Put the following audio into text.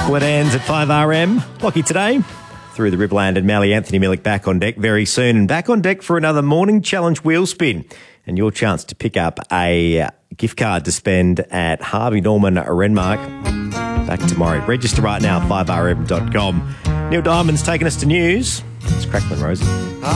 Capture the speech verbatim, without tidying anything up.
Well, it ends at five R M. Lucky today. Through the Riverland and Mally, Anthony Millick back on deck very soon. And back on deck for another Morning Challenge wheel spin. And your chance to pick up a gift card to spend at Harvey Norman Renmark. Back tomorrow. Register right now, five R M dot com. Neil Diamond's taking us to news. It's Cracklin' Rosie.